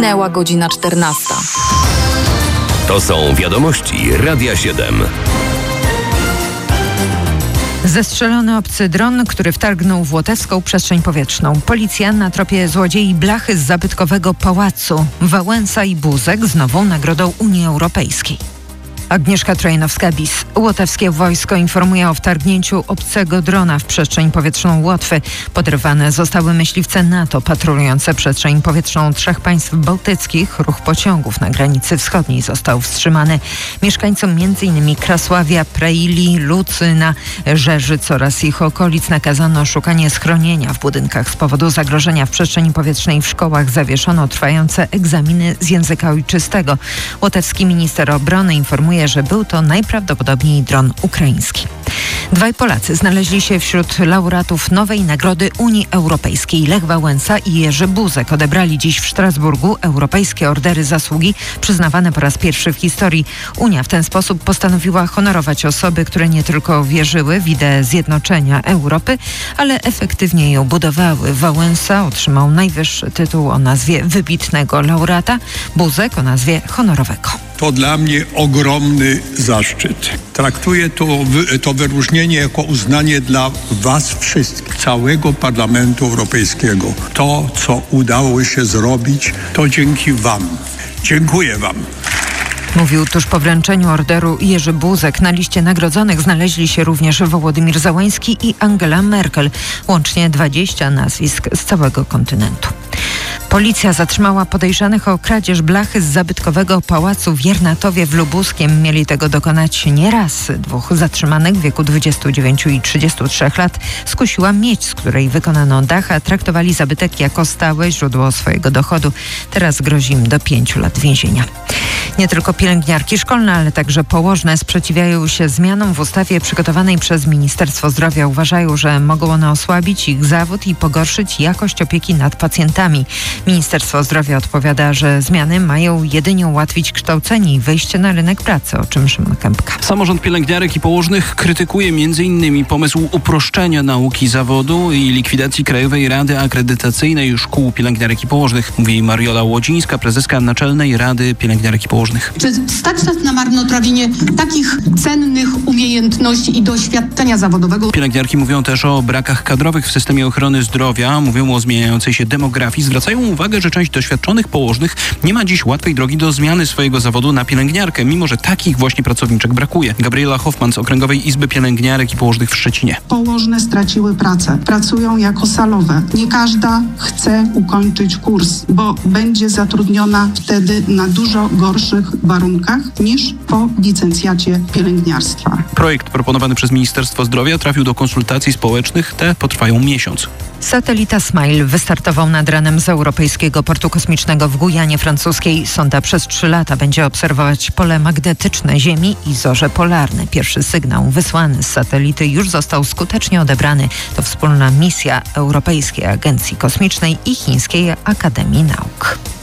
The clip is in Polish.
Minęła godzina 14. To są wiadomości Radia 7. Zestrzelony obcy dron, który wtargnął w łotewską przestrzeń powietrzną. Policja na tropie złodziei blachy z zabytkowego pałacu. Wałęsa i Buzek z nową nagrodą Unii Europejskiej. Agnieszka Trojanowska-Bis. Łotewskie wojsko informuje o wtargnięciu obcego drona w przestrzeń powietrzną Łotwy. Poderwane zostały myśliwce NATO patrolujące przestrzeń powietrzną 3 państw bałtyckich. Ruch pociągów na granicy wschodniej został wstrzymany. Mieszkańcom m.in. Krasławia, Preili, Lucyna, Żerzyc oraz ich okolic nakazano szukanie schronienia w budynkach z powodu zagrożenia w przestrzeni powietrznej. W szkołach zawieszono trwające egzaminy z języka ojczystego. Łotewski minister obrony informuje, że był to najprawdopodobniej dron ukraiński. 2 Polacy znaleźli się wśród laureatów nowej Nagrody Unii Europejskiej. Lech Wałęsa i Jerzy Buzek odebrali dziś w Strasburgu europejskie ordery zasługi przyznawane po raz pierwszy w historii. Unia w ten sposób postanowiła honorować osoby, które nie tylko wierzyły w ideę zjednoczenia Europy, ale efektywnie ją budowały. Wałęsa otrzymał najwyższy tytuł o nazwie wybitnego laureata, Buzek o nazwie honorowego. To dla mnie ogromny zaszczyt. Traktuję to wyróżnienie jako uznanie dla was wszystkich, całego Parlamentu Europejskiego. To, co udało się zrobić, to dzięki wam. Dziękuję wam. Mówił tuż po wręczeniu orderu Jerzy Buzek. Na liście nagrodzonych znaleźli się również Wołodymir Zełański i Angela Merkel. Łącznie 20 nazwisk z całego kontynentu. Policja zatrzymała podejrzanych o kradzież blachy z zabytkowego pałacu w Jernatowie w Lubuskiem. Mieli tego dokonać nie raz. 2 zatrzymanych w wieku 29 i 33 lat skusiła miedź, z której wykonano dach, a traktowali zabytek jako stałe źródło swojego dochodu. Teraz grozi im do 5 lat więzienia. Nie tylko pielęgniarki szkolne, ale także położne sprzeciwiają się zmianom w ustawie przygotowanej przez Ministerstwo Zdrowia. Uważają, że mogą one osłabić ich zawód i pogorszyć jakość opieki nad pacjentami. Ministerstwo Zdrowia odpowiada, że zmiany mają jedynie ułatwić kształcenie i wejście na rynek pracy, o czym Szymon Kępka. Samorząd pielęgniarek i położnych krytykuje m.in. pomysł uproszczenia nauki zawodu i likwidacji Krajowej Rady Akredytacyjnej Szkół Pielęgniarek i Położnych, mówi Mariola Łodzińska, prezeska Naczelnej Rady Pielęgniarek i Położnych. Czy stać nas na marnotrawienie takich cennych umiejętności i doświadczenia zawodowego? Pielęgniarki mówią też o brakach kadrowych w systemie ochrony zdrowia, mówią o zmieniającej się demografii, zwracają uwagę, że część doświadczonych położnych nie ma dziś łatwej drogi do zmiany swojego zawodu na pielęgniarkę, mimo że takich właśnie pracowniczek brakuje. Gabriela Hoffman z Okręgowej Izby Pielęgniarek i Położnych w Szczecinie. Położne straciły pracę, pracują jako salowe. Nie każda chce ukończyć kurs, bo będzie zatrudniona wtedy na dużo gorszych warunkach niż po licencjacie pielęgniarstwa. Projekt proponowany przez Ministerstwo Zdrowia trafił do konsultacji społecznych. Te potrwają miesiąc. Satelita Smile wystartował nad ranem z Europejskiego Portu Kosmicznego w Gujanie Francuskiej. Sonda przez 3 lata będzie obserwować pole magnetyczne Ziemi i zorze polarne. Pierwszy sygnał wysłany z satelity już został skutecznie odebrany. To wspólna misja Europejskiej Agencji Kosmicznej i Chińskiej Akademii Nauk.